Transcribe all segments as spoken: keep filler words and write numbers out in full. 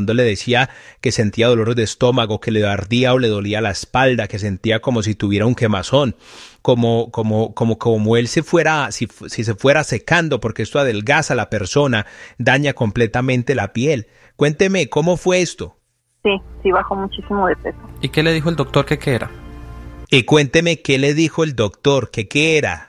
cuando le decía que sentía dolores de estómago, que le ardía o le dolía la espalda, que sentía como si tuviera un quemazón, como, como, como, como él se fuera, si, si se fuera secando, porque esto adelgaza a la persona, daña completamente la piel. Cuénteme, ¿cómo fue esto? Sí, sí bajó muchísimo de peso. ¿Y qué le dijo el doctor que qué era? Y cuénteme, ¿qué le dijo el doctor? ¿Que qué era?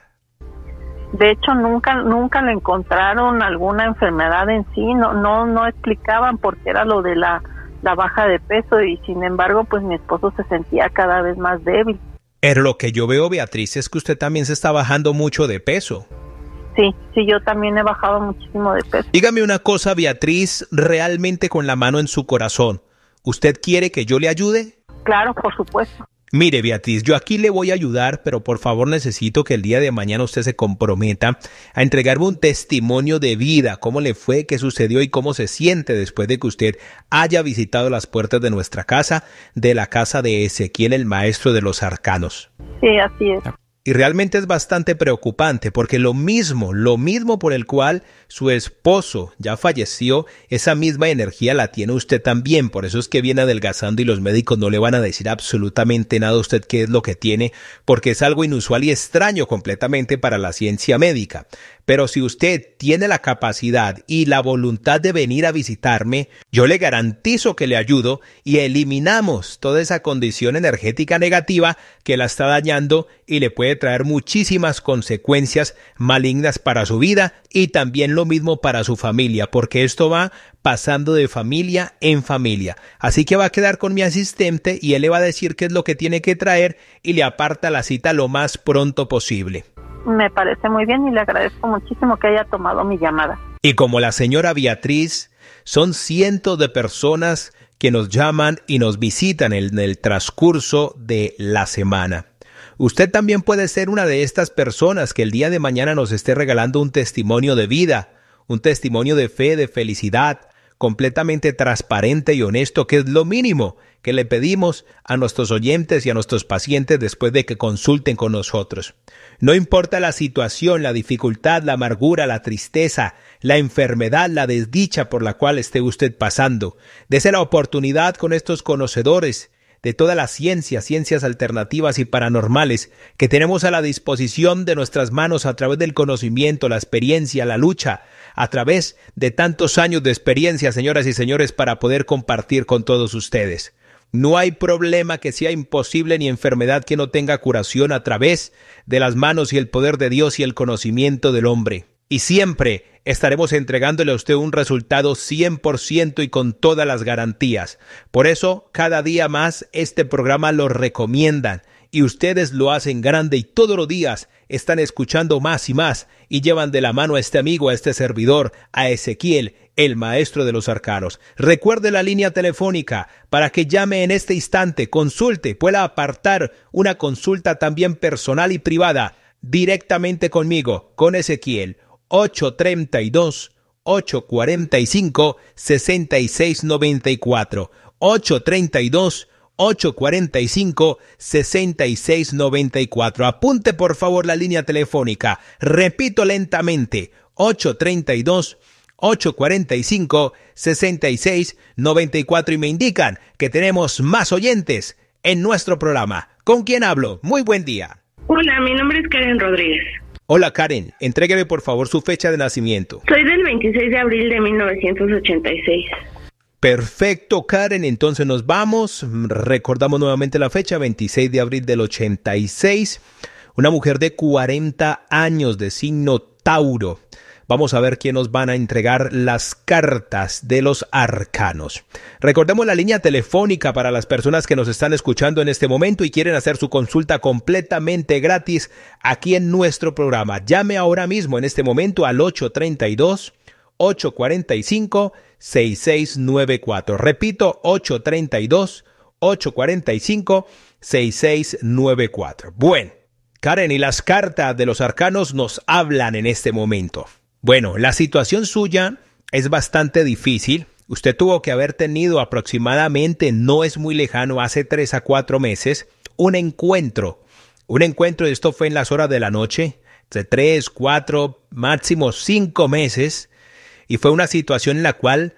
De hecho, nunca nunca le encontraron alguna enfermedad en sí, no no no explicaban por qué era lo de la, la baja de peso y sin embargo, pues mi esposo se sentía cada vez más débil. Pero lo que yo veo, Beatriz, es que usted también se está bajando mucho de peso. Sí, sí, yo también he bajado muchísimo de peso. Dígame una cosa, Beatriz, realmente con la mano en su corazón, ¿usted quiere que yo le ayude? Claro, por supuesto. Mire, Beatriz, yo aquí le voy a ayudar, pero por favor necesito que el día de mañana usted se comprometa a entregarme un testimonio de vida, cómo le fue, qué sucedió y cómo se siente después de que usted haya visitado las puertas de nuestra casa, de la casa de Ezequiel, el maestro de los arcanos. Sí, así es. Y realmente es bastante preocupante porque lo mismo, lo mismo por el cual su esposo ya falleció, esa misma energía la tiene usted también. Por eso es que viene adelgazando y los médicos no le van a decir absolutamente nada a usted qué es lo que tiene, porque es algo inusual y extraño completamente para la ciencia médica. Pero si usted tiene la capacidad y la voluntad de venir a visitarme, yo le garantizo que le ayudo y eliminamos toda esa condición energética negativa que la está dañando y le puede traer muchísimas consecuencias malignas para su vida y también lo mismo para su familia, porque esto va pasando de familia en familia. Así que va a quedar con mi asistente y él le va a decir qué es lo que tiene que traer y le aparta la cita lo más pronto posible. Me parece muy bien y le agradezco muchísimo que haya tomado mi llamada. Y como la señora Beatriz, son cientos de personas que nos llaman y nos visitan en el transcurso de la semana. Usted también puede ser una de estas personas que el día de mañana nos esté regalando un testimonio de vida, un testimonio de fe, de felicidad, completamente transparente y honesto, que es lo mínimo que le pedimos a nuestros oyentes y a nuestros pacientes después de que consulten con nosotros. No importa la situación, la dificultad, la amargura, la tristeza, la enfermedad, la desdicha por la cual esté usted pasando, dese la oportunidad con estos conocedores de todas las ciencias, ciencias alternativas y paranormales que tenemos a la disposición de nuestras manos a través del conocimiento, la experiencia, la lucha, a través de tantos años de experiencia, señoras y señores, para poder compartir con todos ustedes. No hay problema que sea imposible ni enfermedad que no tenga curación a través de las manos y el poder de Dios y el conocimiento del hombre. Y siempre estaremos entregándole a usted un resultado cien por ciento y con todas las garantías. Por eso, cada día más este programa lo recomiendan y ustedes lo hacen grande y todos los días están escuchando más y más y llevan de la mano a este amigo, a este servidor, a Ezequiel, el maestro de los arcanos. Recuerde la línea telefónica para que llame en este instante, consulte, pueda apartar una consulta también personal y privada directamente conmigo, con Ezequiel. ocho tres dos, ocho cuatro cinco, seis seis nueve cuatro, ocho tres dos, ocho cuatro cinco, seis seis nueve cuatro. Apunte por favor la línea telefónica. Repito lentamente, ocho tres dos, ocho cuatro cinco, seis seis nueve cuatro y me indican que tenemos más oyentes en nuestro programa. ¿Con quién hablo? Muy buen día. Hola, mi nombre es Karen Rodríguez. Hola Karen, entrégueme por favor su fecha de nacimiento. Soy del veintiséis de abril de mil novecientos ochenta y seis. Perfecto, Karen, entonces nos vamos. Recordamos nuevamente la fecha, veintiséis de abril del ochenta y seis. Una mujer de cuarenta años de signo Tauro. Vamos a ver quién nos van a entregar las cartas de los arcanos. Recordemos la línea telefónica para las personas que nos están escuchando en este momento y quieren hacer su consulta completamente gratis aquí en nuestro programa. Llame ahora mismo en este momento al ocho tres dos, ocho cuatro cinco, seis seis nueve cuatro. Repito, ocho tres dos, ocho cuatro cinco, seis seis nueve cuatro. Bueno, Karen, y las cartas de los arcanos nos hablan en este momento. Bueno, la situación suya es bastante difícil. Usted tuvo que haber tenido aproximadamente, no es muy lejano, hace tres a cuatro meses, un encuentro. Un encuentro, esto fue en las horas de la noche, de tres, cuatro, máximo cinco meses. Y fue una situación en la cual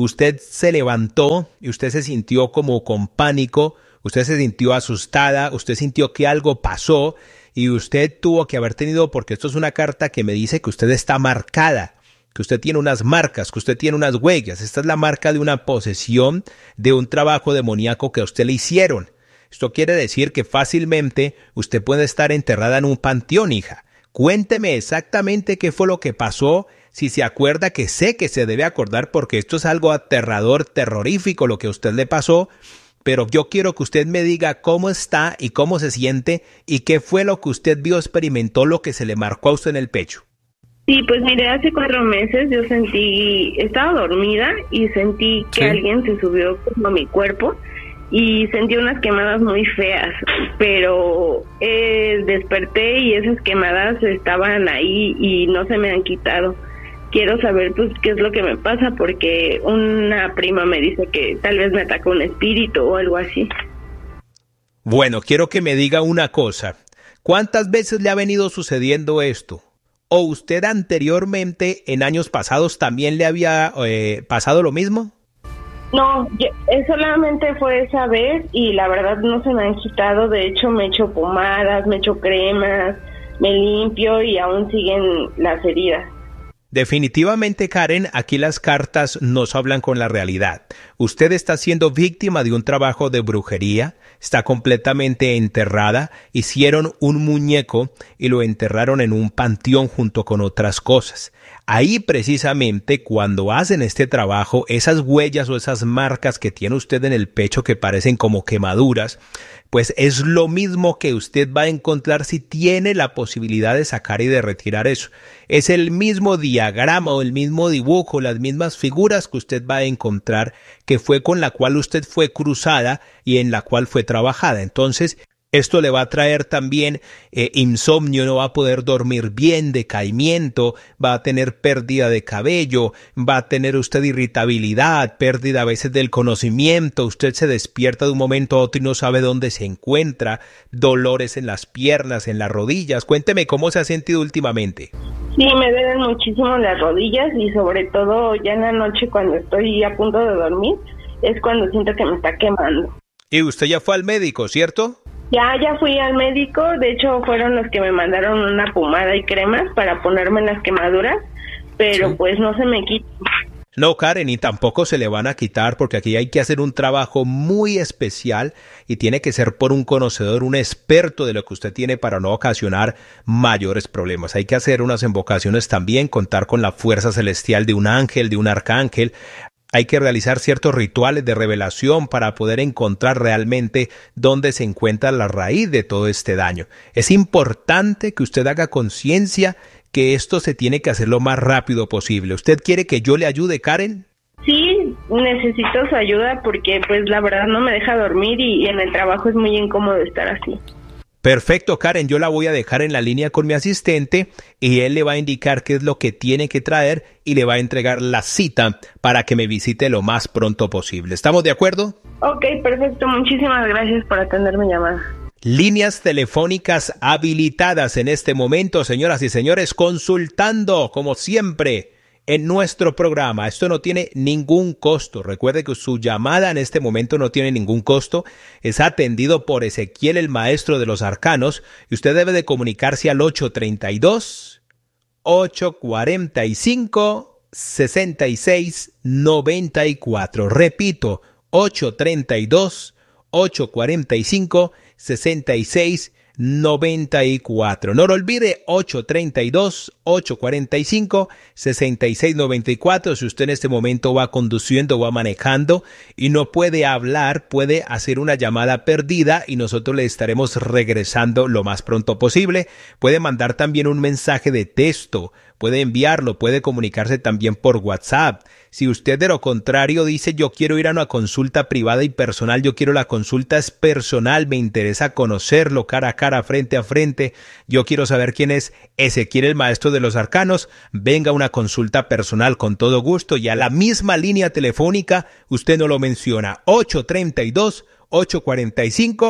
usted se levantó y usted se sintió como con pánico, usted se sintió asustada, usted sintió que algo pasó y usted tuvo que haber tenido, porque esto es una carta que me dice que usted está marcada, que usted tiene unas marcas, que usted tiene unas huellas. Esta es la marca de una posesión, de un trabajo demoníaco que a usted le hicieron. Esto quiere decir que fácilmente usted puede estar enterrada en un panteón, hija. Cuénteme exactamente qué fue lo que pasó, si se acuerda, que sé que se debe acordar porque esto es algo aterrador, terrorífico lo que a usted le pasó, pero yo quiero que usted me diga cómo está y cómo se siente y qué fue lo que usted vio, experimentó, lo que se le marcó a usted en el pecho. Sí, pues mire, hace cuatro meses yo sentí, estaba dormida y sentí que Sí. alguien se subió como a mi cuerpo y sentí unas quemadas muy feas, pero eh, desperté y esas quemadas estaban ahí y no se me han quitado. Quiero saber pues qué es lo que me pasa porque una prima me dice que tal vez me atacó un espíritu o algo así. Bueno, quiero que me diga una cosa. ¿Cuántas veces le ha venido sucediendo esto? ¿O usted anteriormente, en años pasados, también le había eh, pasado lo mismo? No, yo, eh, solamente fue esa vez y la verdad no se me han quitado. De hecho me echo pomadas, me echo cremas, me limpio y aún siguen las heridas. Definitivamente, Karen, aquí las cartas nos hablan con la realidad. Usted está siendo víctima de un trabajo de brujería, está completamente enterrada, hicieron un muñeco y lo enterraron en un panteón junto con otras cosas. Ahí precisamente cuando hacen este trabajo, esas huellas o esas marcas que tiene usted en el pecho que parecen como quemaduras, pues es lo mismo que usted va a encontrar si tiene la posibilidad de sacar y de retirar eso. Es el mismo diagrama o el mismo dibujo, las mismas figuras que usted va a encontrar que fue con la cual usted fue cruzada y en la cual fue trabajada. Entonces, esto le va a traer también eh, insomnio, no va a poder dormir bien, decaimiento, va a tener pérdida de cabello, va a tener usted irritabilidad, pérdida a veces del conocimiento, usted se despierta de un momento a otro y no sabe dónde se encuentra, dolores en las piernas, en las rodillas. Cuénteme cómo se ha sentido últimamente. Sí, me duelen muchísimo las rodillas y sobre todo ya en la noche cuando estoy a punto de dormir es cuando siento que me está quemando. Y usted ya fue al médico, ¿cierto? Ya, ya fui al médico, de hecho fueron los que me mandaron una pomada y cremas para ponerme en las quemaduras, pero sí. Pues no se me quita. No, Karen, y tampoco se le van a quitar porque aquí hay que hacer un trabajo muy especial y tiene que ser por un conocedor, un experto de lo que usted tiene para no ocasionar mayores problemas. Hay que hacer unas invocaciones también, contar con la fuerza celestial de un ángel, de un arcángel. Hay que realizar ciertos rituales de revelación para poder encontrar realmente dónde se encuentra la raíz de todo este daño. Es importante que usted haga conciencia que esto se tiene que hacer lo más rápido posible. ¿Usted quiere que yo le ayude, Karen? Sí, necesito su ayuda porque pues la verdad no me deja dormir y, y en el trabajo es muy incómodo estar así. Perfecto, Karen, yo la voy a dejar en la línea con mi asistente y él le va a indicar qué es lo que tiene que traer y le va a entregar la cita para que me visite lo más pronto posible. ¿Estamos de acuerdo? Ok, perfecto. Muchísimas gracias por atender mi llamada. Líneas telefónicas habilitadas en este momento, señoras y señores, consultando como siempre en nuestro programa. Esto no tiene ningún costo. Recuerde que su llamada en este momento no tiene ningún costo. Es atendido por Ezequiel, el maestro de los arcanos, y usted debe de comunicarse al ocho treinta y dos, ocho cuarenta y cinco, sesenta y seis noventa y cuatro. Repito, ocho treinta y dos, ocho cuarenta y cinco, sesenta y seis noventa y cuatro. No lo olvide, ocho treinta y dos, ocho cuarenta y cinco, sesenta y seis noventa y cuatro. Si usted en este momento va conduciendo, va manejando y no puede hablar, puede hacer una llamada perdida y nosotros le estaremos regresando lo más pronto posible. Puede mandar también un mensaje de texto, puede enviarlo, puede comunicarse también por WhatsApp. Si usted de lo contrario dice yo quiero ir a una consulta privada y personal, yo quiero la consulta es personal, me interesa conocerlo cara a cara, frente a frente, yo quiero saber quién es Ezequiel, el maestro de los arcanos, venga a una consulta personal con todo gusto y a la misma línea telefónica, usted no lo menciona, ocho treinta y dos, ocho cuarenta y cinco,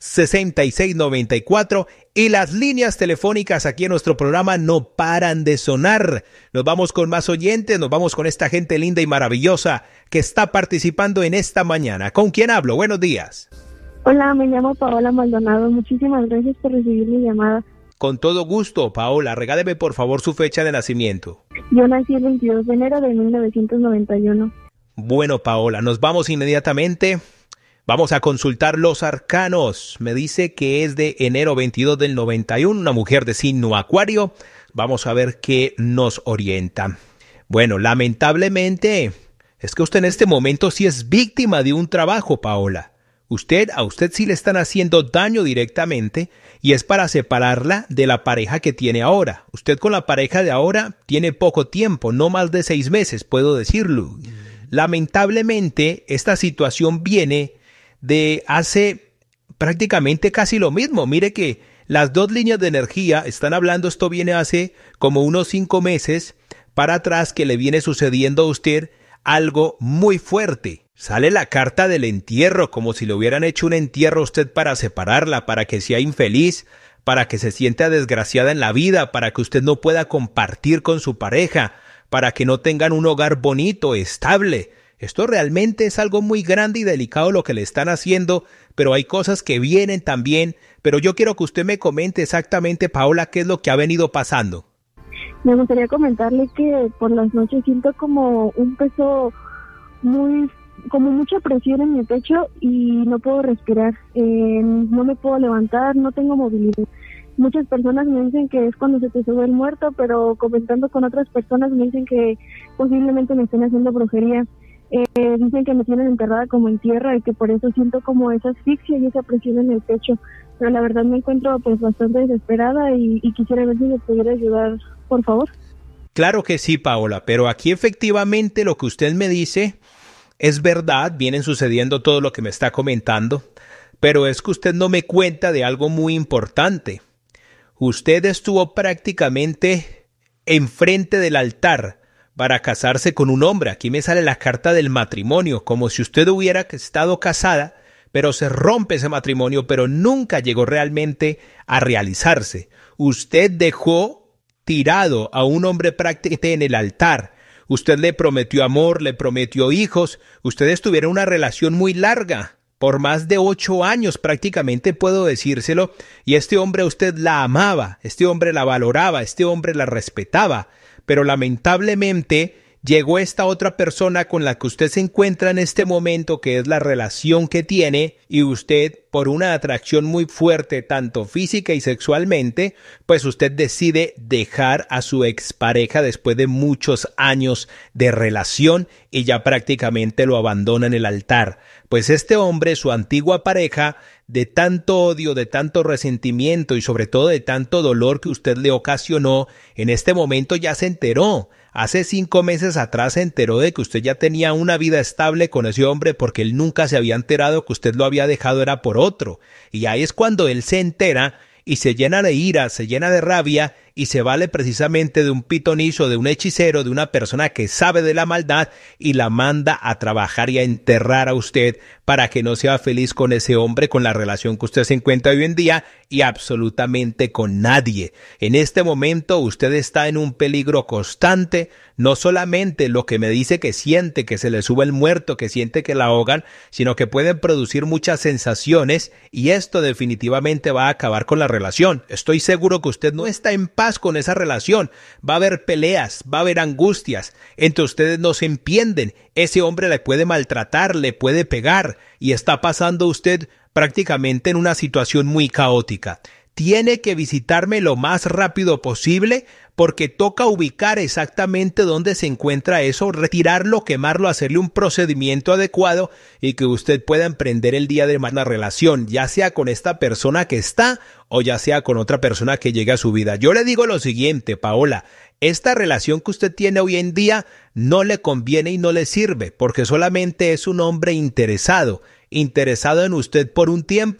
seis seis nueve cuatro y las líneas telefónicas aquí en nuestro programa no paran de sonar. Nos vamos con más oyentes, nos vamos con esta gente linda y maravillosa que está participando en esta mañana. ¿Con quién hablo? Buenos días. Hola, me llamo Paola Maldonado. Muchísimas gracias por recibir mi llamada. Con todo gusto, Paola. Regáleme por favor su fecha de nacimiento. Yo nací el veintidós de enero de mil novecientos noventa y uno. Bueno, Paola, nos vamos inmediatamente. Vamos a consultar los arcanos. Me dice que es de enero veintidós del noventa y uno, una mujer de signo Acuario. Vamos a ver qué nos orienta. Bueno, lamentablemente, es que usted en este momento sí es víctima de un trabajo, Paola. Usted, a usted sí le están haciendo daño directamente y es para separarla de la pareja que tiene ahora. Usted con la pareja de ahora tiene poco tiempo, no más de seis meses, puedo decirlo. Lamentablemente, esta situación viene de hace prácticamente casi lo mismo. Mire que las dos líneas de energía están hablando, esto viene hace como unos cinco meses para atrás que le viene sucediendo a usted algo muy fuerte. Sale la carta del entierro, como si le hubieran hecho un entierro a usted para separarla, para que sea infeliz, para que se sienta desgraciada en la vida, para que usted no pueda compartir con su pareja, para que no tengan un hogar bonito, estable. Esto realmente es algo muy grande y delicado lo que le están haciendo, pero hay cosas que vienen también. Pero yo quiero que usted me comente exactamente, Paola, qué es lo que ha venido pasando. Me gustaría comentarle que por las noches siento como un peso muy... como mucha presión en mi pecho y no puedo respirar, eh, no me puedo levantar, no tengo movilidad. Muchas personas me dicen que es cuando se te sube el muerto, pero comentando con otras personas me dicen que posiblemente me estén haciendo brujería. Eh, dicen que me tienen enterrada como en tierra y que por eso siento como esa asfixia y esa presión en el pecho. Pero la verdad me encuentro pues bastante desesperada y, y quisiera ver si me pudiera ayudar, por favor. Claro que sí, Paola, pero aquí efectivamente lo que usted me dice es verdad, vienen sucediendo todo lo que me está comentando, pero es que usted no me cuenta de algo muy importante. Usted estuvo prácticamente enfrente del altar para casarse con un hombre. Aquí me sale la carta del matrimonio, como si usted hubiera estado casada, pero se rompe ese matrimonio, pero nunca llegó realmente a realizarse. Usted dejó tirado a un hombre prácticamente en el altar. Usted le prometió amor, le prometió hijos. Ustedes tuvieron una relación muy larga, por más de ocho años prácticamente puedo decírselo, y este hombre a usted la amaba, este hombre la valoraba, este hombre la respetaba, pero lamentablemente llegó esta otra persona con la que usted se encuentra en este momento, que es la relación que tiene, y usted, por una atracción muy fuerte, tanto física y sexualmente, pues usted decide dejar a su expareja después de muchos años de relación y ya prácticamente lo abandona en el altar. Pues este hombre, su antigua pareja, de tanto odio, de tanto resentimiento y sobre todo de tanto dolor que usted le ocasionó, en este momento ya se enteró. Hace cinco meses atrás se enteró de que usted ya tenía una vida estable con ese hombre porque él nunca se había enterado que usted lo había dejado era por otro. Y ahí es cuando él se entera y se llena de ira, se llena de rabia y se vale precisamente de un pitonizo, de un hechicero, de una persona que sabe de la maldad y la manda a trabajar y a enterrar a usted para que no sea feliz con ese hombre, con la relación que usted se encuentra hoy en día y absolutamente con nadie. En este momento usted está en un peligro constante, no solamente lo que me dice que siente que se le sube el muerto, que siente que la ahogan, sino que pueden producir muchas sensaciones y esto definitivamente va a acabar con la relación. Estoy seguro que usted no está en paz con esa relación, va a haber peleas, va a haber angustias, entre ustedes no se entienden, ese hombre le puede maltratar, le puede pegar y está pasando usted prácticamente en una situación muy caótica. Tiene que visitarme lo más rápido posible porque toca ubicar exactamente dónde se encuentra eso, retirarlo, quemarlo, hacerle un procedimiento adecuado y que usted pueda emprender el día de mañana una relación, ya sea con esta persona que está o ya sea con otra persona que llegue a su vida. Yo le digo lo siguiente, Paola, esta relación que usted tiene hoy en día no le conviene y no le sirve porque solamente es un hombre interesado, interesado en usted por un tiempo,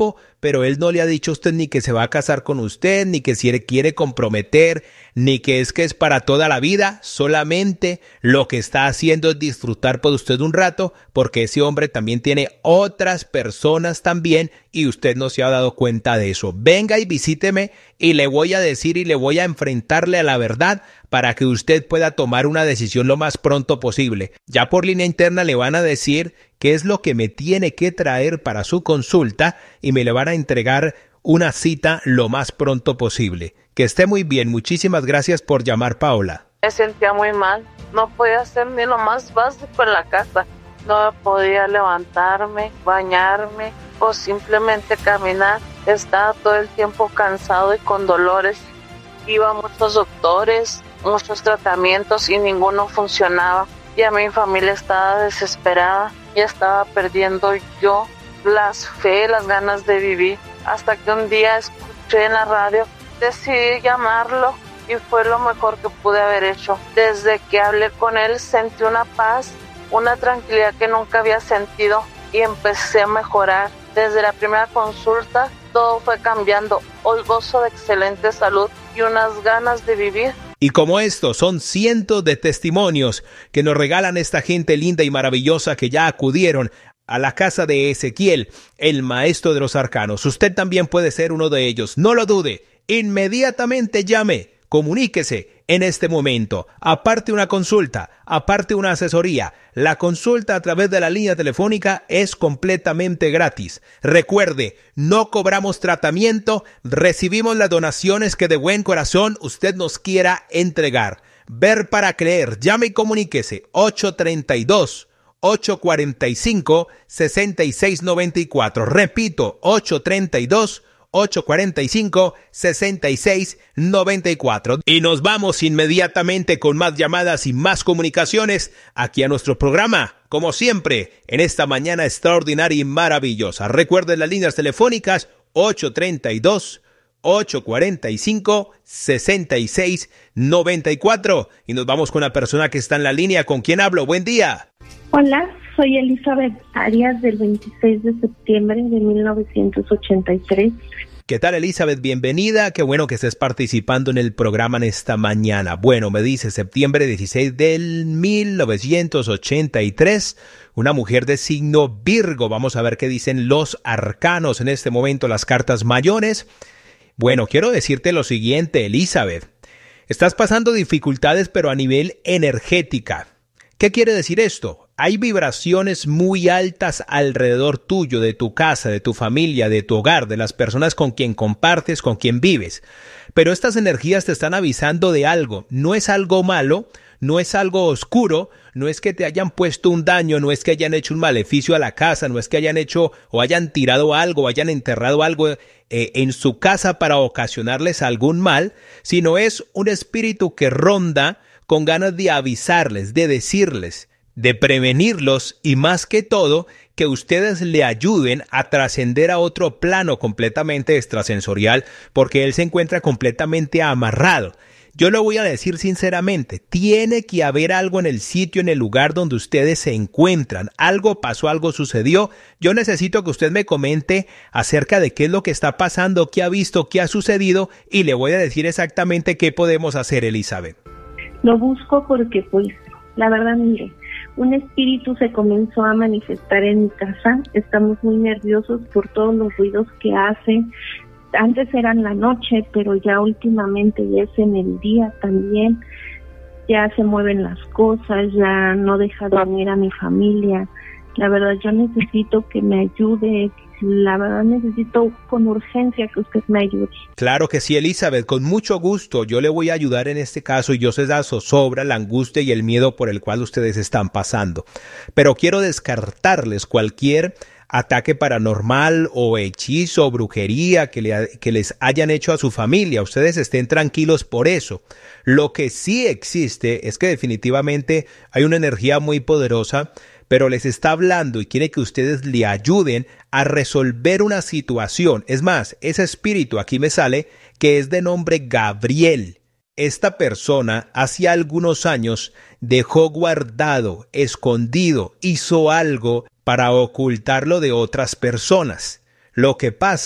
pero él no le ha dicho a usted ni que se va a casar con usted, ni que si quiere comprometer, ni que es que es para toda la vida. Solamente lo que está haciendo es disfrutar por usted un rato, porque ese hombre también tiene otras personas también y usted no se ha dado cuenta de eso. Venga y visíteme y le voy a decir y le voy a enfrentarle a la verdad para que usted pueda tomar una decisión lo más pronto posible. Ya por línea interna le van a decir qué es lo que me tiene que traer para su consulta y me le van a entregar una cita lo más pronto posible. Que esté muy bien. Muchísimas gracias por llamar, Paola. Me sentía muy mal. No podía hacer ni lo más básico en la casa. No podía levantarme, bañarme o simplemente caminar. Estaba todo el tiempo cansado y con dolores. Iba a muchos doctores, muchos tratamientos y ninguno funcionaba. Ya mi familia estaba desesperada. Ya estaba perdiendo yo las fe, las ganas de vivir. Hasta que un día escuché en la radio, decidí llamarlo y fue lo mejor que pude haber hecho. Desde que hablé con él sentí una paz, una tranquilidad que nunca había sentido y empecé a mejorar. Desde la primera consulta todo fue cambiando. Hoy gozo de excelente salud y unas ganas de vivir. Y como estos son cientos de testimonios que nos regalan esta gente linda y maravillosa que ya acudieron a la casa de Ezequiel, el maestro de los arcanos. Usted también puede ser uno de ellos. No lo dude. Inmediatamente llame, comuníquese en este momento. Aparte una consulta, aparte una asesoría. La consulta a través de la línea telefónica es completamente gratis. Recuerde, no cobramos tratamiento, recibimos las donaciones que de buen corazón usted nos quiera entregar. Ver para creer. Llame y comuníquese. ocho tres dos, ocho cuatro cinco, seis seis nueve cuatro. Repito, ocho tres dos, ocho cuatro cinco, seis seis nueve cuatro. Y nos vamos inmediatamente con más llamadas y más comunicaciones aquí a nuestro programa, como siempre, en esta mañana extraordinaria y maravillosa. Recuerden las líneas telefónicas ocho tres dos, ocho cuatro cinco, seis seis nueve cuatro. Y nos vamos con la persona que está en la línea. ¿Con quién hablo? Buen día. Hola, soy Elizabeth Arias del veintiséis de septiembre de mil novecientos ochenta y tres. ¿Qué tal, Elizabeth? Bienvenida. Qué bueno que estés participando en el programa en esta mañana. Bueno, me dice septiembre dieciséis del mil novecientos ochenta y tres, una mujer de signo Virgo. Vamos a ver qué dicen los arcanos en este momento, las cartas mayores. Bueno, quiero decirte lo siguiente, Elizabeth. Estás pasando dificultades, pero a nivel energética. ¿Qué quiere decir esto? Hay vibraciones muy altas alrededor tuyo, de tu casa, de tu familia, de tu hogar, de las personas con quien compartes, con quien vives. Pero estas energías te están avisando de algo. No es algo malo, no es algo oscuro, no es que te hayan puesto un daño, no es que hayan hecho un maleficio a la casa, no es que hayan hecho o hayan tirado algo o hayan enterrado algo eh, en su casa para ocasionarles algún mal, sino es un espíritu que ronda con ganas de avisarles, de decirles, de prevenirlos y más que todo, que ustedes le ayuden a trascender a otro plano completamente extrasensorial, porque él se encuentra completamente amarrado. Yo lo voy a decir sinceramente, tiene que haber algo en el sitio, en el lugar donde ustedes se encuentran. Algo pasó, algo sucedió. Yo necesito que usted me comente acerca de qué es lo que está pasando, qué ha visto, qué ha sucedido, y le voy a decir exactamente qué podemos hacer, Elizabeth. Lo busco porque, pues, la verdad, mire, un espíritu se comenzó a manifestar en mi casa. Estamos muy nerviosos por todos los ruidos que hace. Antes era en la noche, pero ya últimamente ya es en el día también. Ya se mueven las cosas, ya no deja dormir a mi familia. La verdad, yo necesito que me ayude. La verdad, necesito con urgencia que usted me ayude. Claro que sí, Elizabeth, con mucho gusto. Yo le voy a ayudar en este caso y yo sé la zozobra, la angustia y el miedo por el cual ustedes están pasando. Pero quiero descartarles cualquier ataque paranormal o hechizo o brujería que, le, que les hayan hecho a su familia. Ustedes estén tranquilos por eso. Lo que sí existe es que definitivamente hay una energía muy poderosa, pero les está hablando y quiere que ustedes le ayuden a resolver una situación. Es más, ese espíritu aquí me sale que es de nombre Gabriel. Esta persona hace algunos años dejó guardado, escondido, hizo algo para ocultarlo de otras personas. Lo que pasa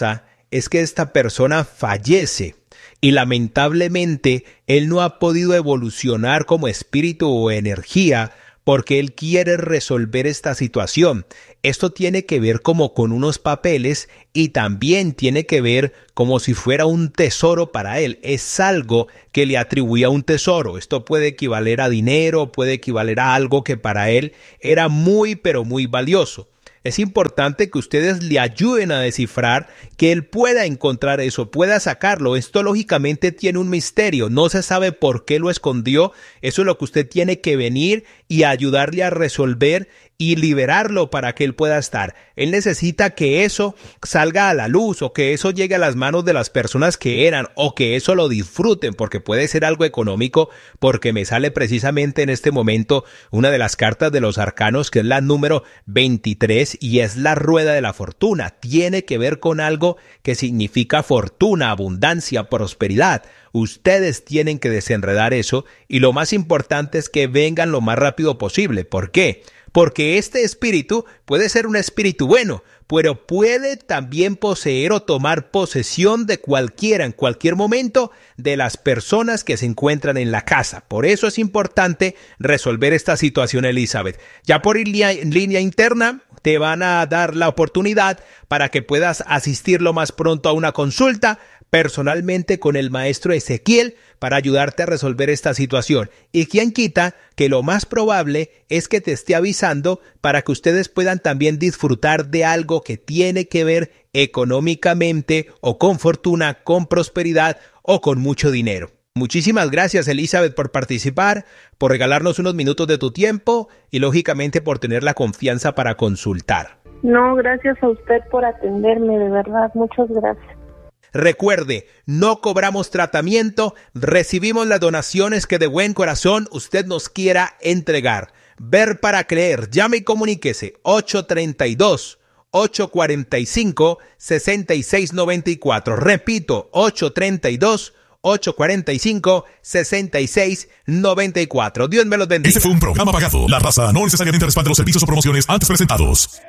es que esta persona fallece y lamentablemente él no ha podido evolucionar como espíritu o energía porque él quiere resolver esta situación. Esto tiene que ver como con unos papeles y también tiene que ver como si fuera un tesoro para él. Es algo que le atribuía un tesoro. Esto puede equivaler a dinero, puede equivaler a algo que para él era muy pero muy valioso. Es importante que ustedes le ayuden a descifrar, que él pueda encontrar eso, pueda sacarlo. Esto lógicamente tiene un misterio, no se sabe por qué lo escondió. Eso es lo que usted tiene que venir y ayudarle a resolver y liberarlo para que él pueda estar. Él necesita que eso salga a la luz o que eso llegue a las manos de las personas que eran o que eso lo disfruten, porque puede ser algo económico, porque me sale precisamente en este momento una de las cartas de los arcanos que es la número veintitrés y es la rueda de la fortuna. Tiene que ver con algo que significa fortuna, abundancia, prosperidad. Ustedes tienen que desenredar eso y lo más importante es que vengan lo más rápido posible. ¿Por qué? Porque este espíritu puede ser un espíritu bueno, pero puede también poseer o tomar posesión de cualquiera, en cualquier momento, de las personas que se encuentran en la casa. Por eso es importante resolver esta situación, Elizabeth. Ya por línea, línea interna te van a dar la oportunidad para que puedas asistir lo más pronto a una consulta personalmente con el maestro Ezequiel para ayudarte a resolver esta situación. Y quién quita que lo más probable es que te esté avisando para que ustedes puedan también disfrutar de algo que tiene que ver económicamente o con fortuna, con prosperidad o con mucho dinero. Muchísimas gracias, Elizabeth, por participar, por regalarnos unos minutos de tu tiempo y lógicamente por tener la confianza para consultar. No, gracias a usted por atenderme, de verdad, muchas gracias. Recuerde, no cobramos tratamiento, recibimos las donaciones que de buen corazón usted nos quiera entregar. Ver para creer, llame y comuníquese ocho tres dos, ocho cuatro cinco, seis seis nueve cuatro. Repito, ocho tres dos, ocho cuatro cinco, seis seis nueve cuatro. Dios me los bendiga. Este fue un programa pagado. La raza no necesariamente respalda los servicios o promociones antes presentados.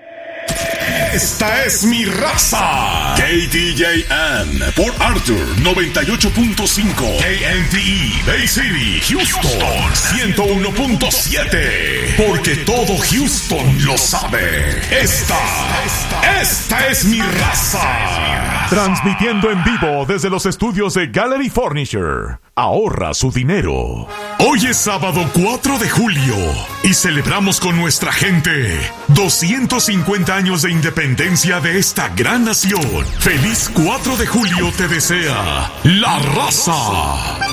Esta es mi raza. K D J M por Arthur noventa y ocho punto cinco. K M T E Bay City, Houston ciento uno punto siete. Porque todo Houston lo sabe. Esta, esta es mi raza. Transmitiendo en vivo desde los estudios de Gallery Furniture. Ahorra su dinero. Hoy es sábado cuatro de julio y celebramos con nuestra gente doscientos cincuenta años de independencia de esta gran nación. Feliz cuatro de julio te desea La Raza.